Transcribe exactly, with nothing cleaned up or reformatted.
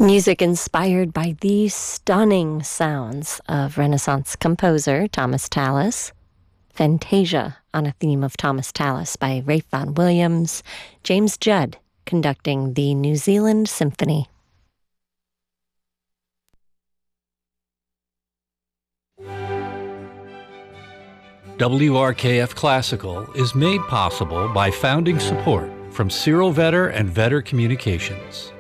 Music inspired by the stunning sounds of Renaissance composer Thomas Tallis. Fantasia on a theme of Thomas Tallis by Ralph Vaughan Williams. James Judd conducting the New Zealand Symphony. W R K F Classical is made possible by founding support from Cyril Vetter and Vetter Communications.